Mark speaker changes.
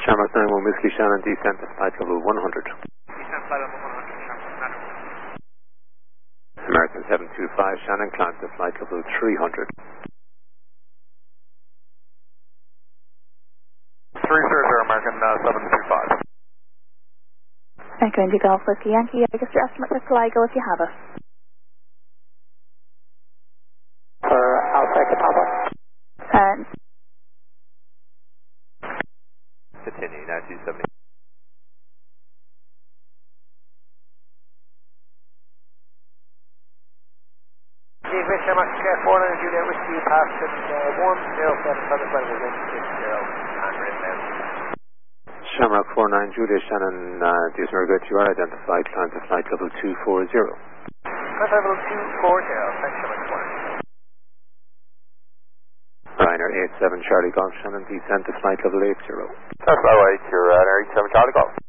Speaker 1: Shamrock 91 Whiskey Shannon, descent to flight level 100.
Speaker 2: Descent flight level 100, Shamrock 91.
Speaker 1: American 725 Shannon, climb to flight level 300.
Speaker 2: 300 American 725.
Speaker 3: Echo India Golf Whiskey Yankee, I guess your estimate for Sligo if you have it.
Speaker 4: For Alpha Papa.
Speaker 1: Continue, now 270.
Speaker 2: David Shamrock 49 Juliet Whiskey, passing 107 for the flight level 160 and red
Speaker 1: Shamrock 49 Juliet Shannon, decent very good. You are identified, climb to flight level 240.
Speaker 2: Flight level 240, thanks Shamrock 49.
Speaker 1: Ryanair 87 Charlie Golf Shannon, descent to flight level 80.
Speaker 5: That's by way to Ryanair 87 Charlie Golf.